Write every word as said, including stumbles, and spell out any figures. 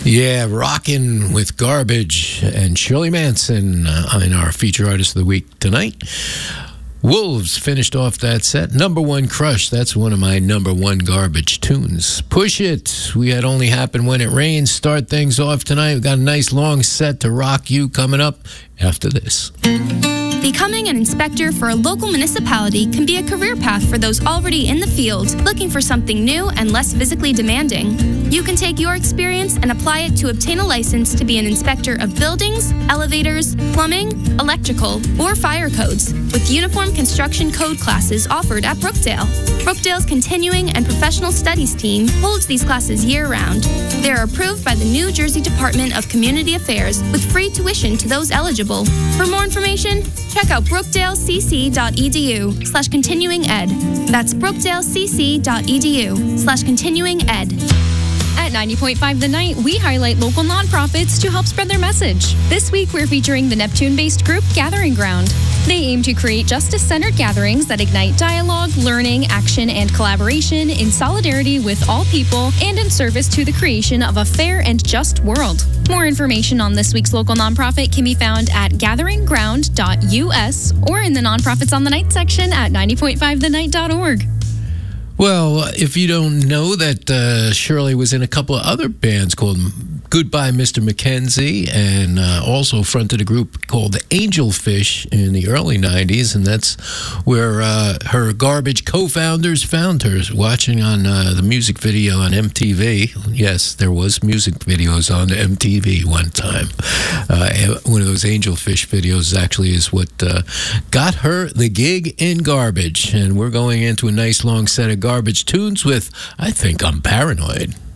Yeah, rocking with Garbage and Shirley Manson uh, in our feature artist of the week tonight. Wolves finished off that set. Number One Crush, that's one of my number one Garbage tunes. Push It, We Had Only Happened When It Rains. Start things off tonight. We've got a nice long set to rock you coming up after this. Becoming an inspector for a local municipality can be a career path for those already in the field, looking for something new and less physically demanding. You can take your experience and apply it to obtain a license to be an inspector of buildings, elevators, plumbing, electrical, or fire codes, with uniform construction code classes offered at Brookdale. Brookdale's Continuing and Professional Studies team holds these classes year-round. They are approved by the New Jersey Department of Community Affairs with free tuition to those eligible. For more information, check out brookdalecc.edu slash continuing ed. That's brookdalecc.edu slash continuing ed. At ninety point five The Night, we highlight local nonprofits to help spread their message. This week, we're featuring the Neptune-based group Gathering Ground. They aim to create justice-centered gatherings that ignite dialogue, learning, action, and collaboration in solidarity with all people and in service to the creation of a fair and just world. More information on this week's local nonprofit can be found at gathering ground dot U S or in the Nonprofits on the Night section at ninety point five the night dot org. Well, if you don't know that uh, Shirley was in a couple of other bands called Goodbye, Mister McKenzie, and uh, also fronted a group called the Angelfish in the early nineties, and that's where uh, her Garbage co-founders found her, watching on uh, the music video on M T V. Yes, there was music videos on M T V one time. Uh, one of those Angelfish videos actually is what uh, got her the gig in Garbage, and we're going into a nice long set of Garbage tunes with I Think I'm Paranoid.